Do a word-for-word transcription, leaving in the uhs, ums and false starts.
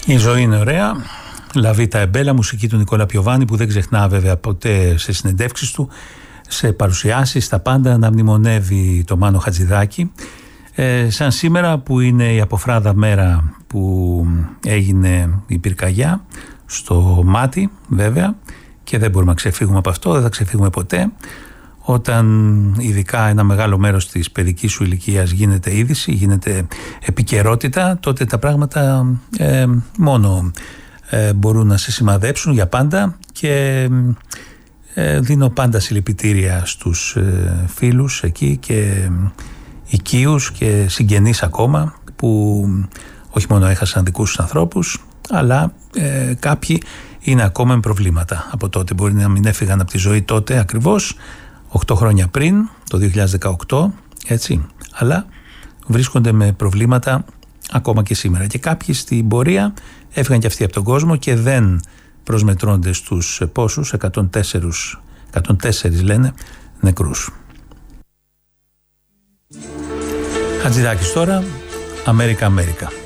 Η ζωή είναι ωραία. Λαβίτα Εμπέλα, μουσική του Νικόλα Πιοβάνη, που δεν ξεχνά βέβαια ποτέ σε συνεντεύξεις του, σε παρουσιάσεις, τα πάντα να μνημονεύει το Μάνο Χατζηδάκη. Ε, σαν σήμερα που είναι η αποφράδα μέρα που έγινε η πυρκαγιά στο Μάτι, βέβαια, και δεν μπορούμε να ξεφύγουμε από αυτό, δεν θα ξεφύγουμε ποτέ. Όταν ειδικά ένα μεγάλο μέρος της παιδικής σου ηλικίας γίνεται είδηση, γίνεται επικαιρότητα, τότε τα πράγματα ε, μόνο ε, μπορούν να σε σημαδέψουν για πάντα, και ε, δίνω πάντα συλληπιτήρια στους ε, φίλους εκεί και οικείους και συγγενείς ακόμα, που όχι μόνο έχασαν δικούς τους ανθρώπους, αλλά ε, κάποιοι είναι ακόμα με προβλήματα από τότε. Μπορεί να μην έφυγαν από τη ζωή τότε ακριβώς, οκτώ χρόνια πριν, το δύο χιλιάδες δεκαοκτώ, έτσι, αλλά βρίσκονται με προβλήματα ακόμα και σήμερα. Και κάποιοι στην πορεία έφυγαν και αυτοί από τον κόσμο και δεν προσμετρώνται στους πόσους, εκατόν τέσσερα λένε, νεκρούς. Χατζηδάκης τώρα, Αμέρικα Αμέρικα.